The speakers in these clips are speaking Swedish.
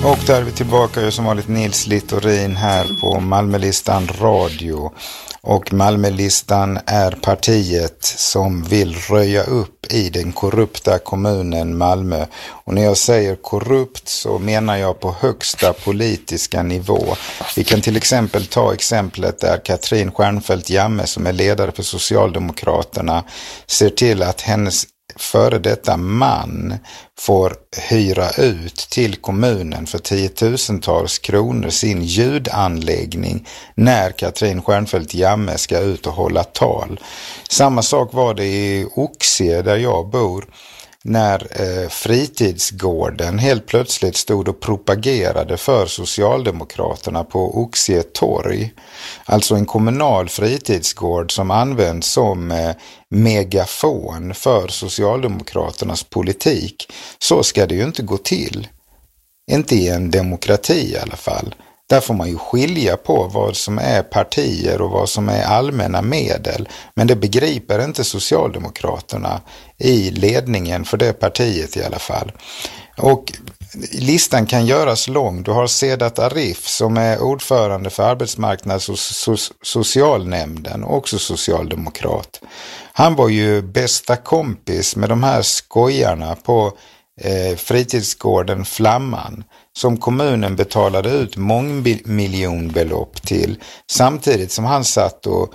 Och där är vi tillbaka, jag som vanligt Nils Littorin här på Malmölistan radio. Och Malmölistan är partiet som vill röja upp i den korrupta kommunen Malmö. Och när jag säger korrupt så menar jag på högsta politiska nivå. Vi kan till exempel ta exemplet där Katrin Stjernfeldt Jammeh, som är ledare för Socialdemokraterna, ser till att hennes före detta man får hyra ut till kommunen för 10 000-tals kronor sin ljudanläggning när Katrin Stjernfeldt Jammeh ska ut och hålla tal. Samma sak var det i Oxie där jag bor, när fritidsgården helt plötsligt stod och propagerade för Socialdemokraterna på Oxie torg. Alltså en kommunal fritidsgård som används som megafon för Socialdemokraternas politik. Så ska det ju inte gå till. Inte i en demokrati i alla fall. Där får man ju skilja på vad som är partier och vad som är allmänna medel. Men det begriper inte Socialdemokraterna i ledningen för det partiet i alla fall. Och listan kan göras lång. Du har Sedat Arif som är ordförande för arbetsmarknads- och socialnämnden, också socialdemokrat. Han var ju bästa kompis med de här skojarna på fritidsgården Flamman, som kommunen betalade ut mångmiljonbelopp till, samtidigt som han satt och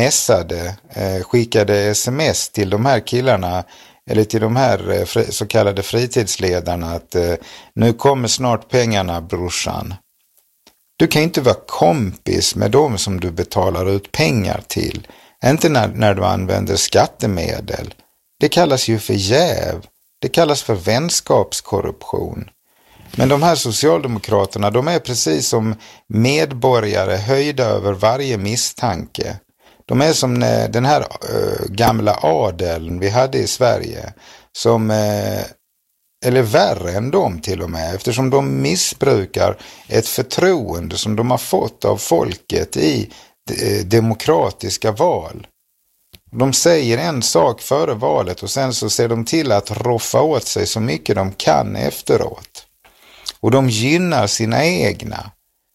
skickade sms till de här killarna, eller till de här så kallade fritidsledarna, att nu kommer snart pengarna, brorsan. Du kan inte vara kompis med dem som du betalar ut pengar till, inte när du använder skattemedel. Det kallas ju för jäv. Det kallas för vänskapskorruption. Men de här Socialdemokraterna, de är precis som medborgare höjda över varje misstanke. De är som den här gamla adeln vi hade i Sverige, som, eller värre än dem till och med, eftersom de missbrukar ett förtroende som de har fått av folket i demokratiska val. De säger en sak före valet och sen så ser de till att roffa åt sig så mycket de kan efteråt. Och de gynnar sina egna.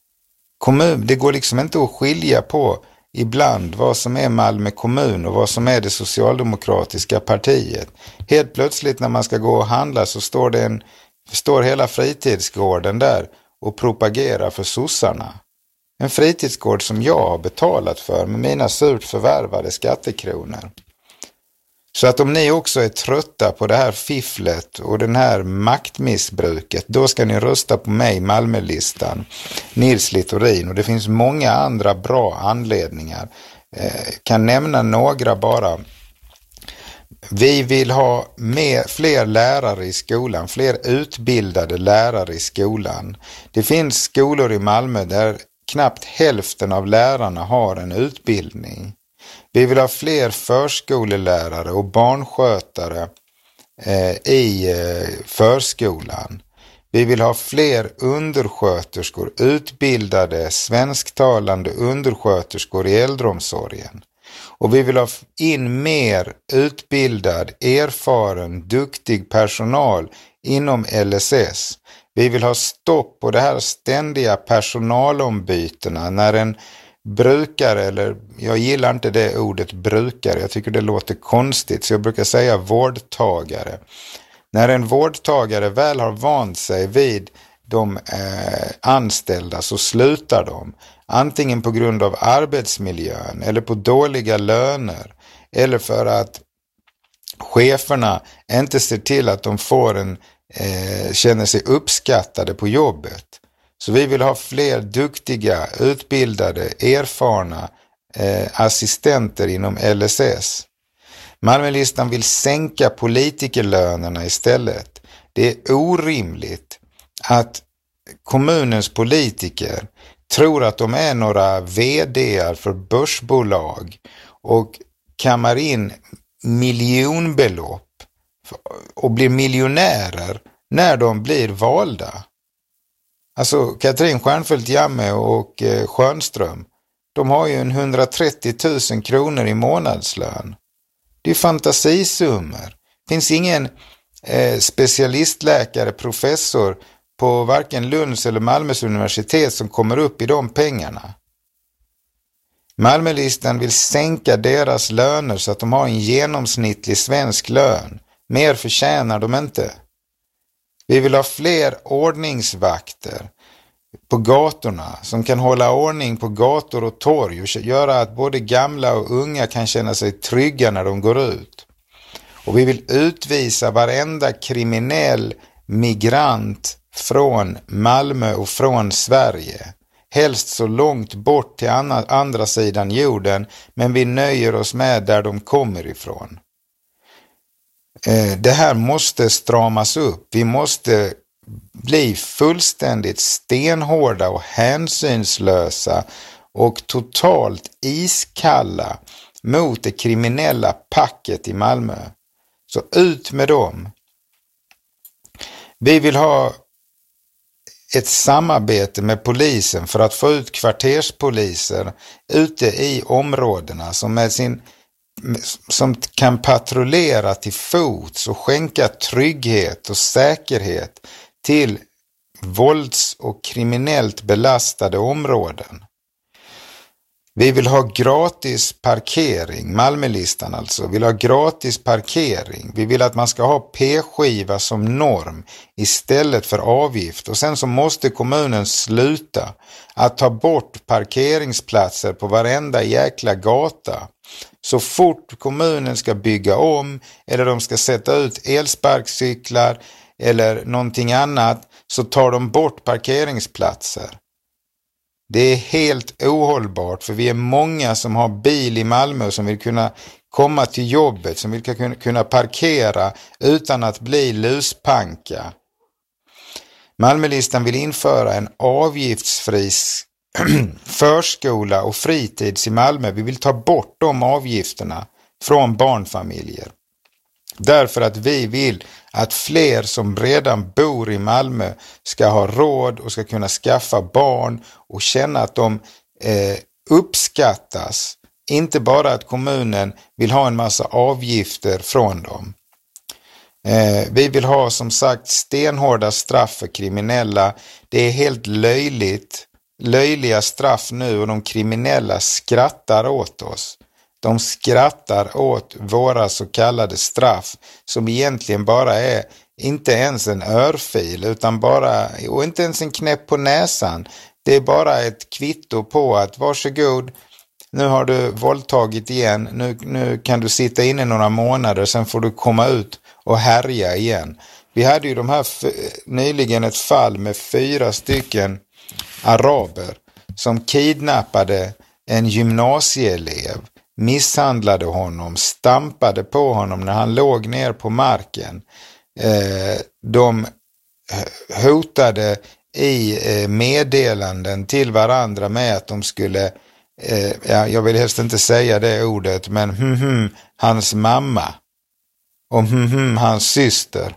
Det går liksom inte att skilja på ibland vad som är Malmö kommun och vad som är det socialdemokratiska partiet. Helt plötsligt när man ska gå och handla så står hela fritidsgården där och propagerar för sossarna. En fritidsgård som jag har betalat för med mina surt förvärvade skattekronor. Så att om ni också är trötta på det här fifflet och den här maktmissbruket, då ska ni rösta på mig, Malmölistan, Nils Littorin. Och det finns många andra bra anledningar. Kan nämna några bara. Vi vill ha fler lärare i skolan, fler utbildade lärare i skolan. Det finns skolor i Malmö där knappt hälften av lärarna har en utbildning. Vi vill ha fler förskolelärare och barnskötare i förskolan. Vi vill ha fler undersköterskor, utbildade svensktalande undersköterskor i äldreomsorgen. Och vi vill ha in mer utbildad, erfaren, duktig personal inom LSS. Vi vill ha stopp på det här ständiga personalombytena när en brukare, eller jag gillar inte det ordet brukare, jag tycker det låter konstigt så jag brukar säga vårdtagare. När en vårdtagare väl har vant sig vid de anställda så slutar de. Antingen på grund av arbetsmiljön eller på dåliga löner eller för att cheferna inte ser till att de får känner sig uppskattade på jobbet. Så vi vill ha fler duktiga, utbildade, erfarna assistenter inom LSS. Malmölistan vill sänka politikerlönerna istället. Det är orimligt att kommunens politiker tror att de är några vd:ar för börsbolag och kammar in miljonbelopp och blir miljonärer när de blir valda. Alltså Katrin Stjernfeldt Jammeh och Schönström, de har ju 130 000 kronor i månadslön. Det är fantasisummor. Det finns ingen specialistläkare, professor på varken Lunds eller Malmös universitet som kommer upp i de pengarna. Malmölistan vill sänka deras löner så att de har en genomsnittlig svensk lön. Mer förtjänar de inte. Vi vill ha fler ordningsvakter på gatorna som kan hålla ordning på gator och torg och göra att både gamla och unga kan känna sig trygga när de går ut. Och vi vill utvisa varenda kriminell migrant från Malmö och från Sverige. Helst så långt bort till andra sidan jorden, men vi nöjer oss med där de kommer ifrån. Det här måste stramas upp. Vi måste bli fullständigt stenhårda och hänsynslösa och totalt iskalla mot det kriminella packet i Malmö. Så ut med dem. Vi vill ha ett samarbete med polisen för att få ut kvarterspoliser ute i områdena som kan patrullera till fots och skänka trygghet och säkerhet till vålds- och kriminellt belastade områden. Vi vill ha gratis parkering, Malmölistan alltså, vill ha gratis parkering. Vi vill att man ska ha p-skiva som norm istället för avgift. Och sen så måste kommunen sluta att ta bort parkeringsplatser på varenda jäkla gata. Så fort kommunen ska bygga om eller de ska sätta ut elsparkcyklar eller någonting annat så tar de bort parkeringsplatser. Det är helt ohållbart för vi är många som har bil i Malmö som vill kunna komma till jobbet, som vill kunna parkera utan att bli luspanka. Malmölistan vill införa en avgiftsfri förskola och fritids i Malmö. Vi vill ta bort de avgifterna från barnfamiljer. Därför att vi vill att fler som redan bor i Malmö ska ha råd och ska kunna skaffa barn och känna att de uppskattas. Inte bara att kommunen vill ha en massa avgifter från dem. Vi vill ha som sagt stenhårda straff för kriminella. Det är helt löjliga straff nu och de kriminella skrattar åt oss. De skrattar åt våra så kallade straff som egentligen bara är inte ens en örfil och inte ens en knäpp på näsan. Det är bara ett kvitto på att varsågod, nu har du våldtagit igen, nu kan du sitta inne några månader, sen får du komma ut och härja igen. Vi hade ju nyligen ett fall med 4 stycken araber som kidnappade en gymnasieelev, misshandlade honom, stampade på honom när han låg ner på marken. De hotade i meddelanden till varandra med att de skulle, jag vill helst inte säga det ordet, men hans mamma och hans syster.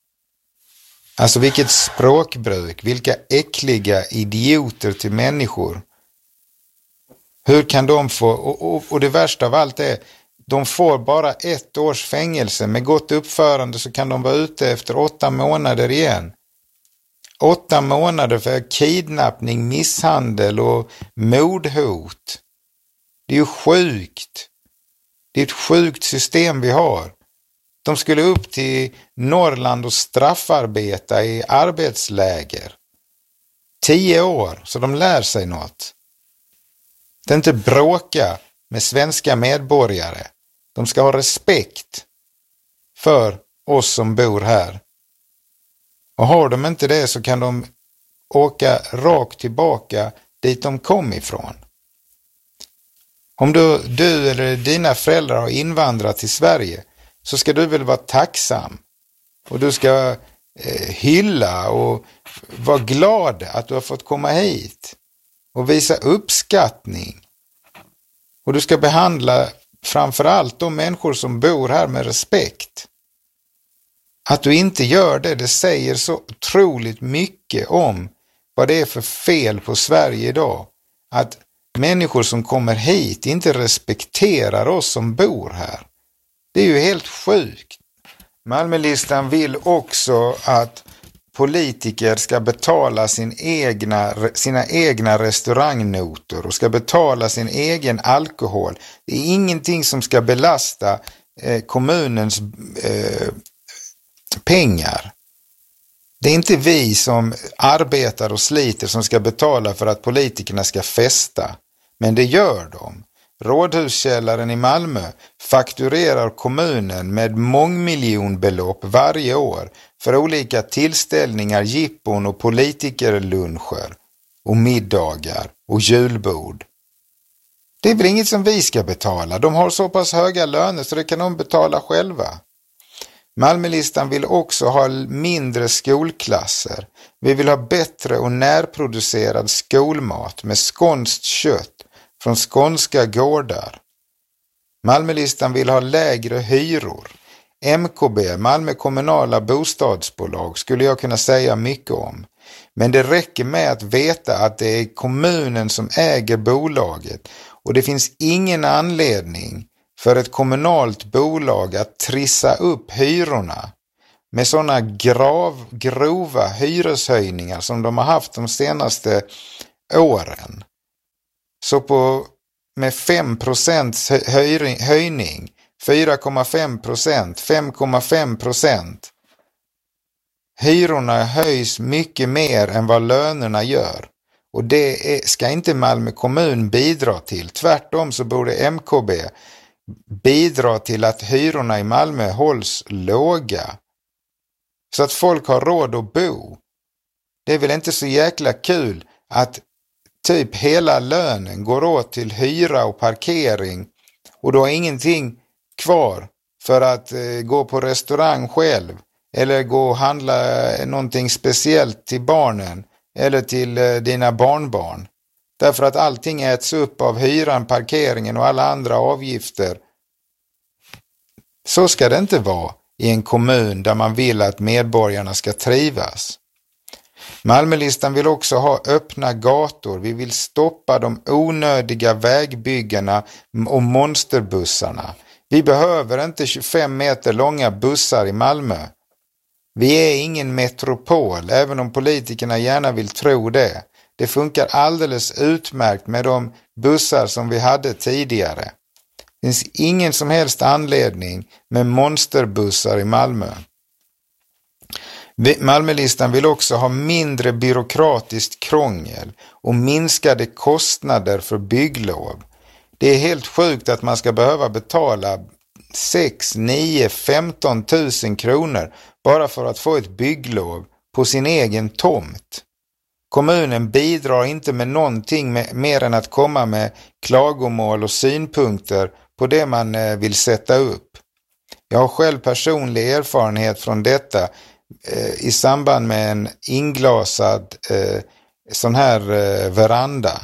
Alltså vilket språkbruk, vilka äckliga idioter till människor. Hur kan de få, och det värsta av allt är, de får bara 1 års fängelse. Med gott uppförande så kan de vara ute efter 8 månader igen. 8 månader för kidnappning, misshandel och mordhot. Det är ju sjukt. Det är ett sjukt system vi har. De skulle upp till Norrland och straffarbeta i arbetsläger. 10 år, så de lär sig något. Det är inte bråka med svenska medborgare. De ska ha respekt för oss som bor här. Och har de inte det så kan de åka rakt tillbaka dit de kom ifrån. Om du eller dina föräldrar har invandrat till Sverige så ska du väl vara tacksam. Och du ska hylla och vara glad att du har fått komma hit. Och visa uppskattning. Och du ska behandla framförallt de människor som bor här med respekt. Att du inte gör det, det säger så otroligt mycket om vad det är för fel på Sverige idag. Att människor som kommer hit inte respekterar oss som bor här. Det är ju helt sjukt. Malmölistan vill också att politiker ska betala sina egna restaurangnotor och ska betala sin egen alkohol. Det är ingenting som ska belasta kommunens pengar. Det är inte vi som arbetar och sliter som ska betala för att politikerna ska festa. Men det gör de. Rådhuskällaren i Malmö fakturerar kommunen med mångmiljonbelopp varje år för olika tillställningar, jippon och politikerluncher och middagar och julbord. Det är väl inget som vi ska betala. De har så pass höga löner så det kan de betala själva. Malmölistan vill också ha mindre skolklasser. Vi vill ha bättre och närproducerad skolmat med skånskt kött från skånska gårdar. Malmölistan vill ha lägre hyror. MKB, Malmö kommunala bostadsbolag, skulle jag kunna säga mycket om. Men det räcker med att veta att det är kommunen som äger bolaget och det finns ingen anledning för ett kommunalt bolag att trissa upp hyrorna med sådana grova hyreshöjningar som de har haft de senaste åren. Så med 5% höjning, 4,5%, 5,5%. Hyrorna höjs mycket mer än vad lönerna gör. Och det ska inte Malmö kommun bidra till. Tvärtom så borde MKB bidra till att hyrorna i Malmö hålls låga. Så att folk har råd att bo. Det är väl inte så jäkla kul att typ hela lönen går åt till hyra och parkering och då har ingenting kvar för att gå på restaurang själv eller gå och handla någonting speciellt till barnen eller till dina barnbarn. Därför att allting äts upp av hyran, parkeringen och alla andra avgifter. Så ska det inte vara i en kommun där man vill att medborgarna ska trivas. Malmölistan vill också ha öppna gator. Vi vill stoppa de onödiga vägbyggena och monsterbussarna. Vi behöver inte 25 meter långa bussar i Malmö. Vi är ingen metropol, även om politikerna gärna vill tro det. Det funkar alldeles utmärkt med de bussar som vi hade tidigare. Det finns ingen som helst anledning med monsterbussar i Malmö. Malmölistan vill också ha mindre byråkratiskt krångel och minskade kostnader för bygglov. Det är helt sjukt att man ska behöva betala 6, 9, 15 000 kronor bara för att få ett bygglov på sin egen tomt. Kommunen bidrar inte med någonting mer än att komma med klagomål och synpunkter på det man vill sätta upp. Jag har själv personlig erfarenhet från detta i samband med en inglasad sån här veranda.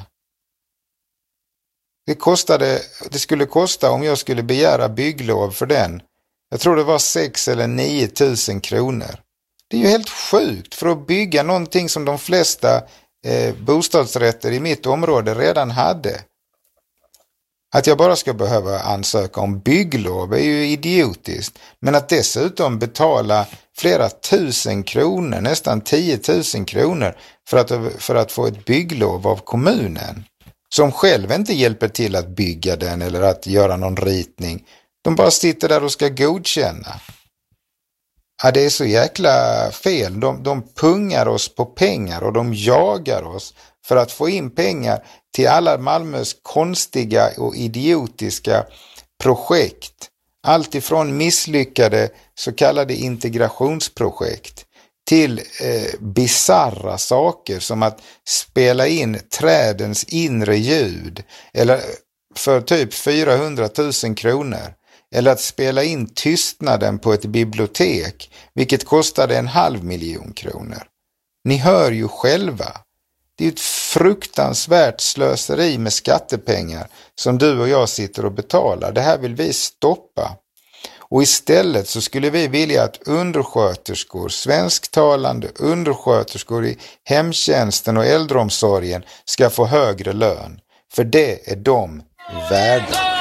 Det skulle kosta, om jag skulle begära bygglov för den, jag tror det var 6 eller 9 000 kronor. Det är ju helt sjukt för att bygga någonting som de flesta bostadsrätter i mitt område redan hade. Att jag bara ska behöva ansöka om bygglov är ju idiotiskt. Men att dessutom betala flera tusen kronor, nästan 10 000 kronor för att få ett bygglov av kommunen. Som själv inte hjälper till att bygga den eller att göra någon ritning. De bara sitter där och ska godkänna. Ja, det är så jäkla fel. De pungar oss på pengar och de jagar oss för att få in pengar till alla Malmös konstiga och idiotiska projekt. Allt ifrån misslyckade så kallade integrationsprojekt till bizarra saker som att spela in trädens inre ljud eller för typ 400 000 kronor. Eller att spela in tystnaden på ett bibliotek, vilket kostade 500 000 kronor. Ni hör ju själva. Det är ett fruktansvärt slöseri med skattepengar som du och jag sitter och betalar. Det här vill vi stoppa. Och istället så skulle vi vilja att undersköterskor, svensktalande undersköterskor i hemtjänsten och äldreomsorgen ska få högre lön. För det är de värda.